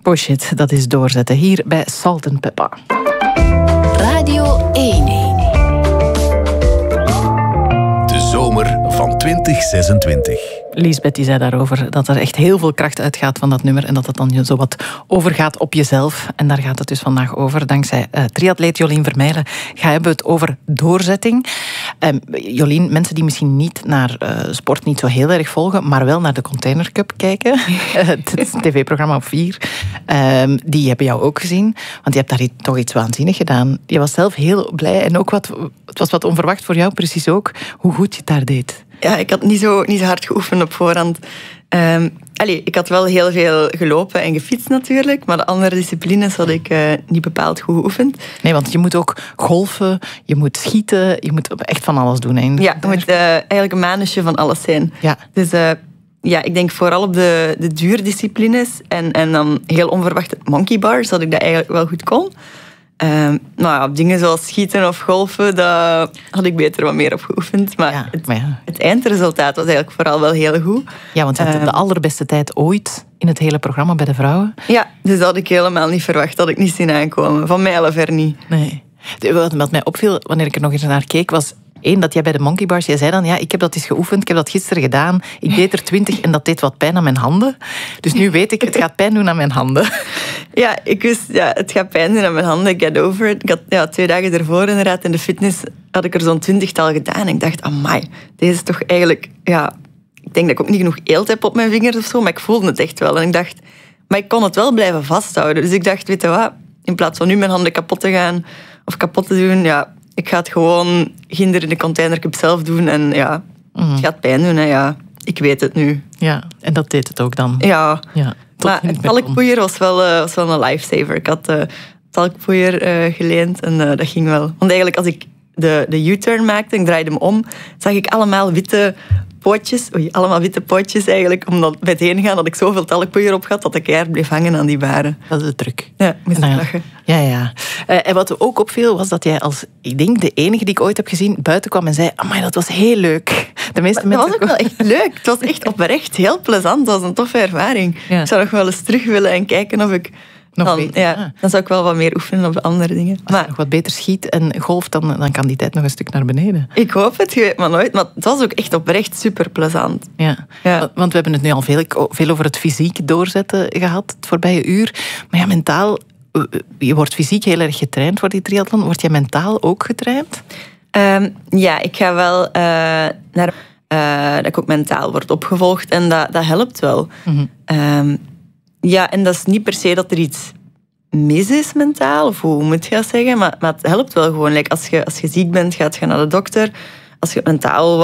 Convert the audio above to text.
Push It, dat is doorzetten. Hier bij Salt & Pepper. Radio 1. De zomer van 2026. Liesbeth die zei daarover dat er echt heel veel kracht uitgaat van dat nummer en dat het dan zo wat overgaat op jezelf. En daar gaat het dus vandaag over. Dankzij triatleet Jolien Vermeijlen hebben we het over doorzetting. Jolien, mensen die misschien niet naar sport niet zo heel erg volgen, maar wel naar de Container Cup kijken, het tv-programma op 4, die hebben jou ook gezien, want je hebt daar toch iets waanzinnig gedaan. Je was zelf heel blij en ook het was wat onverwacht voor jou, precies ook, hoe goed je het daar deed. Ja, ik had niet zo hard geoefend op voorhand. Ik had wel heel veel gelopen en gefietst natuurlijk, maar de andere disciplines had ik niet bepaald goed geoefend. Nee, want je moet ook golfen, je moet schieten, je moet echt van alles doen. Hè? Ja, je moet eigenlijk een manusje van alles zijn. Ja. Dus ik denk vooral op de duurdisciplines en dan heel onverwacht monkey bars, dat ik dat eigenlijk wel goed kon. Op dingen zoals schieten of golfen, daar had ik beter wat meer op geoefend. Maar het eindresultaat was eigenlijk vooral wel heel goed. Ja, want je had de allerbeste tijd ooit in het hele programma bij de vrouwen. Ja, dus dat had ik helemaal niet verwacht. Dat had ik niet zien aankomen. Van mijlenver niet. Nee. Wat mij opviel, wanneer ik er nog eens naar keek, was dat jij bij de monkey bars, jij zei dan, ik heb dat eens geoefend, ik heb dat gisteren gedaan, ik deed er 20 en dat deed wat pijn aan mijn handen. Dus nu weet ik, het gaat pijn doen aan mijn handen. Ja, ik wist, het gaat pijn doen aan mijn handen, get over it. Ik had 2 dagen ervoor inderdaad in de fitness, had ik er zo'n 20-tal gedaan en ik dacht, amai, deze is toch eigenlijk, ik denk dat ik ook niet genoeg eelt heb op mijn vingers of zo, maar ik voelde het echt wel. En ik dacht, maar ik kon het wel blijven vasthouden. Dus ik dacht, weet je wat, in plaats van nu mijn handen kapot te gaan of kapot te doen, ik ga het gewoon ginder in de Container Cup zelf doen en het gaat pijn doen. Hè, ik weet het nu. Ja, en dat deed het ook dan. Ja. Maar het talkpoeier was wel een lifesaver. Ik had talkpoeier geleend en dat ging wel. Want eigenlijk als ik de U-turn maakte, ik draaide hem om, zag ik allemaal witte pootjes. Allemaal witte pootjes eigenlijk. Omdat bij het heen gaan had ik zoveel talkpoeier op gehad dat ik keihard bleef hangen aan die baren. Dat is de truc. Ja, moest ik lachen. Ja. En wat ook opviel was dat jij als, ik denk de enige die ik ooit heb gezien, buiten kwam en zei, amai, dat was heel leuk. De meeste mensen... Dat was ook wel echt leuk. Het was echt oprecht heel plezant. Dat was een toffe ervaring. Ja. Ik zou nog wel eens terug willen en kijken of ik... Dan zou ik wel wat meer oefenen op andere dingen. Als je nog wat beter schiet en golft, dan kan die tijd nog een stuk naar beneden. Ik hoop het, je weet maar nooit. Maar het was ook echt oprecht super plezant. Ja. Want we hebben het nu al veel over het fysiek doorzetten gehad, het voorbije uur. Maar mentaal, je wordt fysiek heel erg getraind voor die triathlon. Word jij mentaal ook getraind? Ik ga wel naar... dat ik ook mentaal word opgevolgd en dat helpt wel. Mm-hmm. En dat is niet per se dat er iets mis is mentaal, of hoe moet je dat zeggen, maar het helpt wel gewoon. Als je ziek bent, gaat je naar de dokter. Als je mentaal